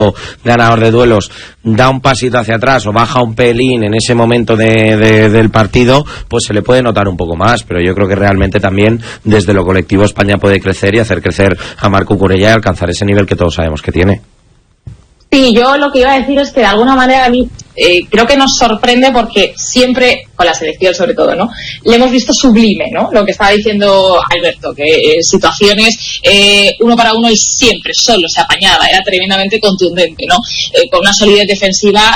ganador de duelos da un pasito hacia atrás o baja un pelín en ese momento del partido, pues se le puede notar un poco más, pero yo creo que realmente también desde lo colectivo España puede crecer y hacer crecer a Marc Cucurella y alcanzar ese nivel que todos sabemos que tiene. Sí, yo lo que iba a decir es que de alguna manera a mí creo que nos sorprende porque siempre, con la selección sobre todo, ¿no? Le hemos visto sublime, ¿no? Lo que estaba diciendo Alberto, que situaciones uno para uno y siempre solo se apañaba, era tremendamente contundente, ¿no? Con una solidez defensiva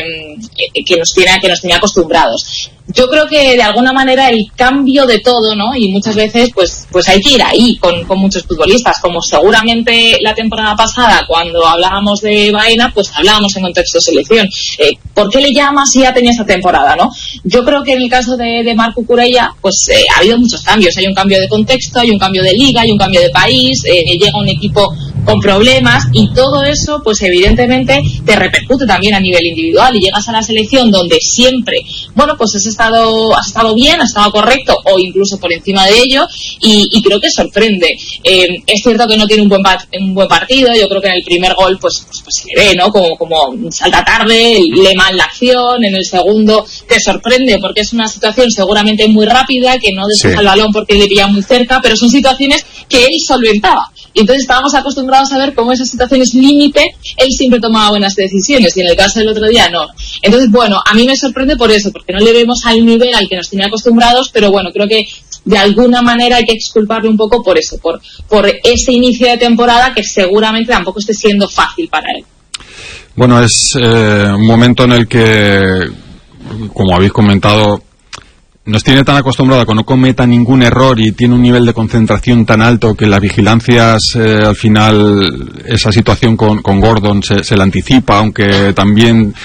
que nos tenía acostumbrados. Yo creo que de alguna manera el cambio de todo, ¿no? Y muchas veces pues hay que ir ahí con muchos futbolistas, como seguramente la temporada pasada cuando hablábamos de Baena, pues hablábamos en contexto de selección. ¿Por qué le llamas si ya tenía esa temporada, no? Yo creo que en el caso de Marc Cucurella, pues ha habido muchos cambios. Hay un cambio de contexto, hay un cambio de liga, hay un cambio de país, llega un equipo con problemas y todo eso, pues evidentemente te repercute también a nivel individual y llegas a la selección donde siempre, bueno, pues has estado bien, has estado correcto o incluso por encima de ello y creo que sorprende. Es cierto que no tiene un buen partido, yo creo que en el primer gol pues se le ve, ¿no? Como salta tarde, lee mal la acción, en el segundo te sorprende porque es una situación seguramente muy rápida, que no despeja el balón porque le pilla muy cerca, pero son situaciones que él solventaba. Y entonces estábamos acostumbrados a ver cómo esas situaciones límite él siempre tomaba buenas decisiones y en el caso del otro día no. Entonces, bueno, a mí me sorprende por eso, porque no le vemos al nivel al que nos tenía acostumbrados, pero bueno, creo que de alguna manera hay que exculparle un poco por eso, por ese inicio de temporada que seguramente tampoco esté siendo fácil para él. Bueno, es un momento en el que, como habéis comentado, nos tiene tan acostumbrado a que no cometa ningún error y tiene un nivel de concentración tan alto que las vigilancias, al final, esa situación con Gordon se la anticipa, aunque también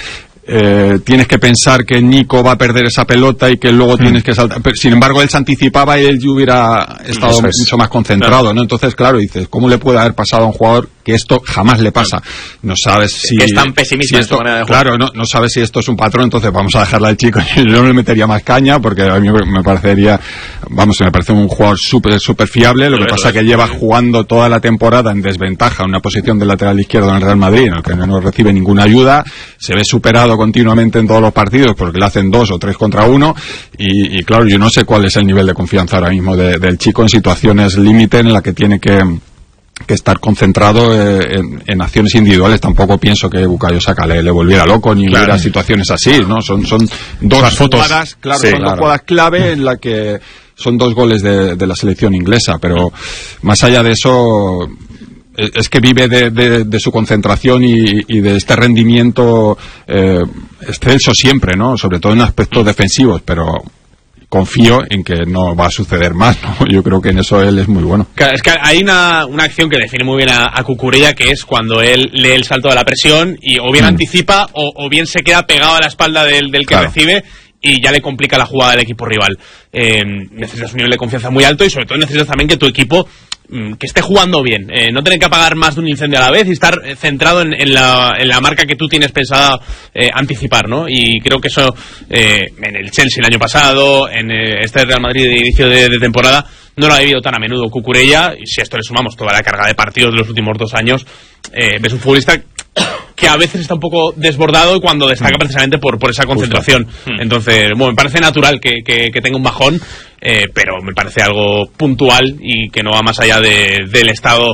tienes que pensar que Nico va a perder esa pelota y que luego tienes que saltar. Pero, sin embargo, él se anticipaba y él hubiera estado mucho más concentrado, claro, ¿no? Entonces, claro, dices, ¿cómo le puede haber pasado a un jugador que esto jamás le pasa? No sabes si... Que es tan pesimista si esto, en su manera de jugar. Claro, no sabes si esto es un patrón, entonces vamos a dejarla al chico. Yo no le metería más caña porque a mí me parecería... me parece un jugador súper fiable. Lo que pasa es que lleva jugando toda la temporada en desventaja, en una posición de lateral izquierdo en el Real Madrid, en el que no recibe ninguna ayuda, se ve superado continuamente en todos los partidos porque le hacen 2 o 3 contra 1 y claro, yo no sé cuál es el nivel de confianza ahora mismo del chico en situaciones límite en la que tiene que estar concentrado en acciones individuales. Tampoco pienso que Bukayo Saka le volviera loco ni hubiera situaciones así, ¿no? Son dos jugadas, dos jugadas clave en la que son 2 goles de la selección inglesa, pero más allá de eso es que vive de su concentración y de este rendimiento excelso siempre, ¿no? Sobre todo en aspectos defensivos, pero confío en que no va a suceder más, ¿no? Yo creo que en eso él es muy bueno. Claro, es que hay una acción que define muy bien a Cucurella, que es cuando él lee el salto de la presión y o bien anticipa o bien se queda pegado a la espalda del que recibe y ya le complica la jugada del equipo rival. Necesitas un nivel de confianza muy alto y sobre todo necesitas también que tu equipo que esté jugando bien, no tener que apagar más de un incendio a la vez y estar centrado en la marca que tú tienes pensada anticipar, ¿no? Y creo que eso en el Chelsea el año pasado, en este Real Madrid de inicio de temporada, no lo ha vivido tan a menudo Cucurella, y si a esto le sumamos toda la carga de partidos de los últimos 2 años, ves un futbolista que a veces está un poco desbordado y cuando destaca precisamente por esa concentración. Entonces, bueno, me parece natural que tenga un bajón, pero me parece algo puntual y que no va más allá del estado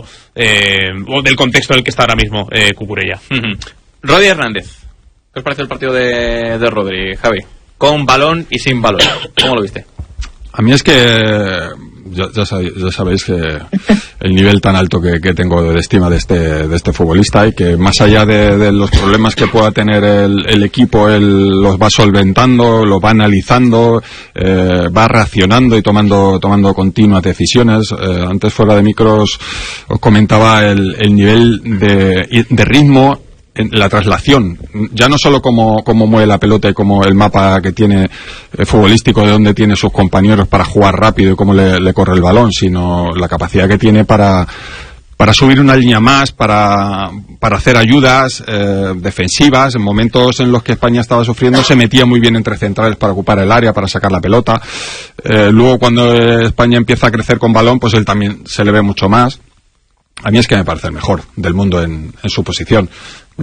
o del contexto en el que está ahora mismo Cucurella. Rodri Hernández, ¿qué os parece el partido de Rodri, Javi? Con balón y sin balón, ¿cómo lo viste? A mí es que ya sabéis que el nivel tan alto que tengo de estima de este futbolista, y que más allá de los problemas que pueda tener el equipo, él los va solventando, los va analizando, va reaccionando y tomando continuas decisiones. Antes, fuera de micros, os comentaba el nivel de ritmo en la traslación, ya no solo como mueve la pelota y como el mapa que tiene futbolístico de dónde tiene sus compañeros para jugar rápido y cómo le corre el balón, sino la capacidad que tiene para subir una línea más, para hacer ayudas defensivas. En momentos en los que España estaba sufriendo, se metía muy bien entre centrales para ocupar el área, para sacar la pelota. Luego, cuando España empieza a crecer con balón, pues él también se le ve mucho más. A mí es que me parece el mejor del mundo en su posición.